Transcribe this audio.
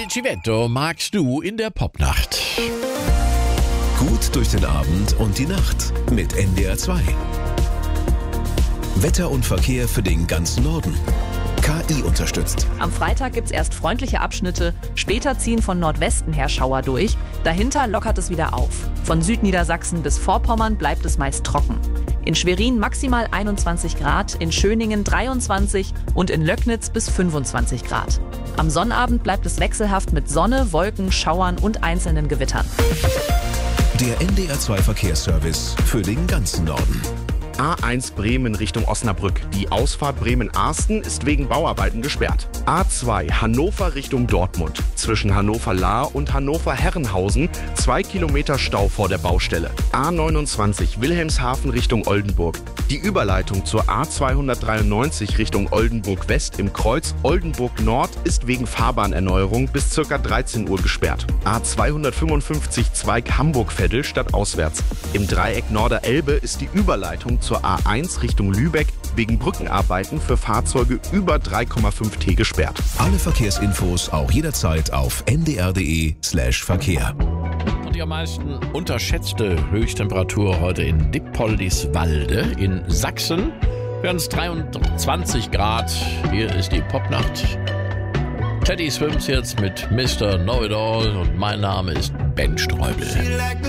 Civetto magst du in der Popnacht. Gut durch den Abend und die Nacht mit NDR 2. Wetter und Verkehr für den ganzen Norden. KI unterstützt. Am Freitag gibt's erst freundliche Abschnitte, später ziehen von Nordwesten her Schauer durch. Dahinter lockert es wieder auf. Von Südniedersachsen bis Vorpommern bleibt es meist trocken. In Schwerin maximal 21 Grad, in Schöningen 23 und in Löcknitz bis 25 Grad. Am Sonnabend bleibt es wechselhaft mit Sonne, Wolken, Schauern und einzelnen Gewittern. Der NDR 2 Verkehrsservice für den ganzen Norden. A1 Bremen Richtung Osnabrück. Die Ausfahrt Bremen-Arsten ist wegen Bauarbeiten gesperrt. A2 Hannover Richtung Dortmund. Zwischen Hannover-Lahr und Hannover-Herrenhausen 2 Kilometer Stau vor der Baustelle. A29 Wilhelmshaven Richtung Oldenburg. Die Überleitung zur A293 Richtung Oldenburg-West im Kreuz Oldenburg-Nord ist wegen Fahrbahnerneuerung bis ca. 13 Uhr gesperrt. A255 Zweig Hamburg-Veddel stadtauswärts. Im Dreieck Norderelbe ist die Überleitung zur A1 Richtung Lübeck wegen Brückenarbeiten für Fahrzeuge über 3,5 T gesperrt. Alle Verkehrsinfos auch jederzeit auf ndr.de/Verkehr. Und die am meisten unterschätzte Höchsttemperatur heute in Dippoldiswalde in Sachsen. Wären es 23 Grad. Hier ist die Popnacht. Teddy Swims jetzt mit Mr. Know-It-All und mein Name ist Ben Streubel.